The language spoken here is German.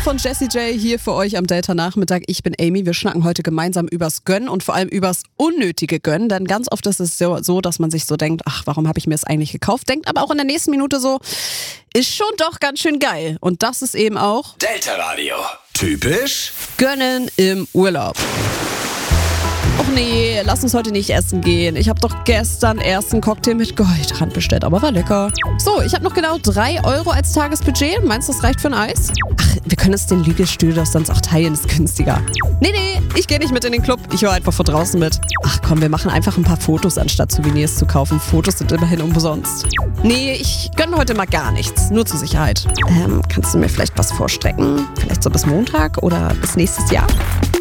von Jessie J hier für euch am Delta-Nachmittag. Ich bin Amy. Wir schnacken heute gemeinsam übers Gönnen und vor allem übers unnötige Gönnen. Denn ganz oft ist es so, dass man sich so denkt, ach, warum habe ich mir das eigentlich gekauft? Denkt aber auch in der nächsten Minute so, ist schon doch ganz schön geil. Und das ist eben auch Delta Radio. Typisch Gönnen im Urlaub. Och nee, lass uns heute nicht essen gehen. Ich habe doch gestern erst einen Cocktail mit Goldrand bestellt, aber war lecker. So, ich habe noch genau 3 Euro als Tagesbudget. Meinst du, das reicht für ein Eis? Ach, wir können uns den Liegestuhl doch sonst auch teilen, ist günstiger. Nee, ich gehe nicht mit in den Club. Ich höre einfach von draußen mit. Ach komm, wir machen einfach ein paar Fotos, anstatt Souvenirs zu kaufen. Fotos sind immerhin umsonst. Nee, ich gönne heute mal gar nichts. Nur zur Sicherheit. Kannst du mir vielleicht was vorstrecken? Vielleicht so bis Montag oder bis nächstes Jahr?